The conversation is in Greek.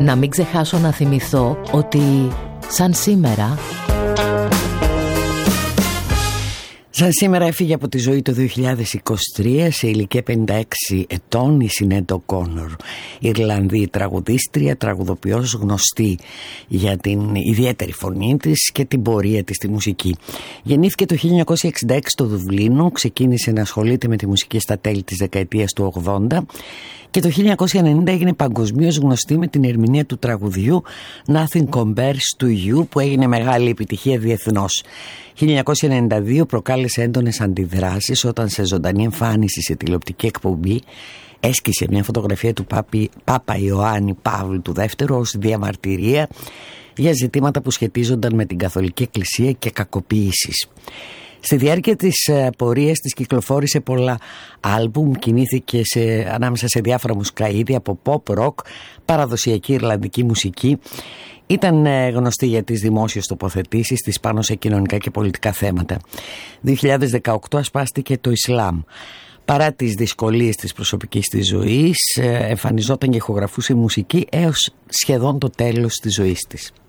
Να μην ξεχάσω να θυμηθώ ότι σαν σήμερα έφυγε από τη ζωή το 2023 σε ηλικία 56 ετών η Σινέντ Οκόνορ, Ιρλανδή τραγουδίστρια, τραγουδοποιός, γνωστή για την ιδιαίτερη φωνή της και την πορεία της στη μουσική. Γεννήθηκε το 1966 στο Δουβλίνο, ξεκίνησε να ασχολείται με τη μουσική στα τέλη της δεκαετίας του 80 και το 1990 έγινε παγκοσμίως γνωστή με την ερμηνεία του τραγουδιού Nothing Compares to You, που έγινε μεγάλη επιτυχία διεθνώς. 1992 προκάλεσε έντονες αντιδράσεις όταν σε ζωντανή εμφάνιση σε τηλεοπτική εκπομπή έσκησε μια φωτογραφία του Πάπα Ιωάννη Παύλου του Δεύτερου ως διαμαρτυρία για ζητήματα που σχετίζονταν με την Καθολική Εκκλησία και κακοποίησεις. Στη διάρκεια της πορείας της κυκλοφόρησε πολλά άλμπουμ, κινήθηκε ανάμεσα σε διάφορα μουσικά είδη από pop, rock, παραδοσιακή ιρλανδική μουσική. Ήταν γνωστή για τις δημόσιες τοποθετήσεις της πάνω σε κοινωνικά και πολιτικά θέματα. 2018 ασπάστηκε το Ισλάμ. Παρά τις δυσκολίες της προσωπικής της ζωής, εμφανιζόταν και ηχογραφούσε μουσική έως σχεδόν το τέλος της ζωής της.